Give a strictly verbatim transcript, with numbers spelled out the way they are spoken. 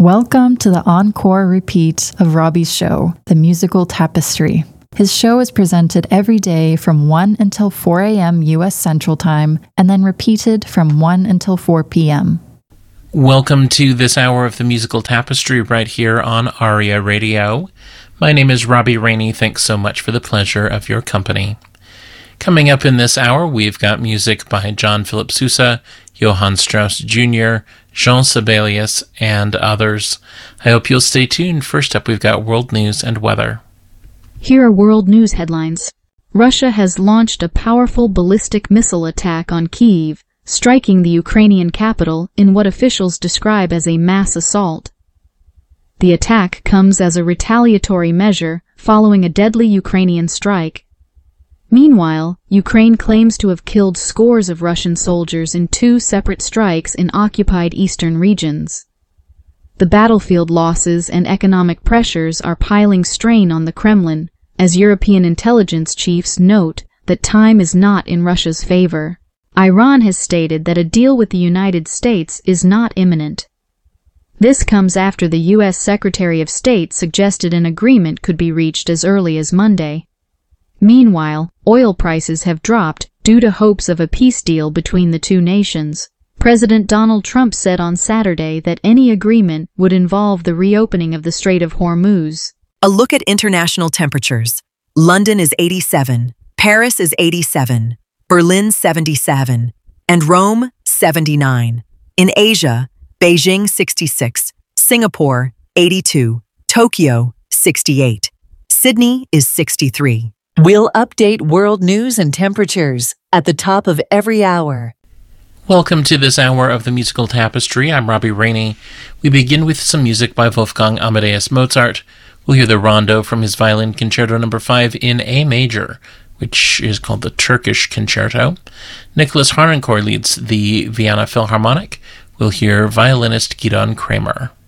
Welcome to the encore repeat of Robbie's show, The Musical Tapestry. His show is presented every day from one until four a.m. U S Central Time, and then repeated from one until four p.m. Welcome to this hour of The Musical Tapestry right here on ARIA Radio. My name is Robbie Rainey. Thanks so much for the pleasure of your company. Coming up in this hour, we've got music by John Philip Sousa, Johann Strauss Junior, Jean Sibelius, and others. I hope you'll stay tuned. First up, we've got world news and weather. Here are world news headlines. Russia has launched a powerful ballistic missile attack on Kyiv, striking the Ukrainian capital in what officials describe as a mass assault. The attack comes as a retaliatory measure following a deadly Ukrainian strike. Meanwhile, Ukraine claims to have killed scores of Russian soldiers in two separate strikes in occupied eastern regions. The battlefield losses and economic pressures are piling strain on the Kremlin, as European intelligence chiefs note that time is not in Russia's favor. Iran has stated that a deal with the United States is not imminent. This comes after the U S Secretary of State suggested an agreement could be reached as early as Monday. Meanwhile, oil prices have dropped due to hopes of a peace deal between the two nations. President Donald Trump said on Saturday that any agreement would involve the reopening of the Strait of Hormuz. A look at international temperatures. London is eighty-seven, Paris is eighty-seven, Berlin seventy-seven, and Rome seventy-nine. In Asia, Beijing sixty-six, Singapore eighty-two, Tokyo sixty-eight, Sydney is sixty-three. We'll update world news and temperatures at the top of every hour. Welcome to this hour of The Musical Tapestry. I'm Robbie Rainey. We begin with some music by Wolfgang Amadeus Mozart. We'll hear the rondo from his Violin Concerto number five in A major, which is called the Turkish Concerto. Nicholas Harnoncourt leads the Vienna Philharmonic. We'll hear violinist Gidon Kremer.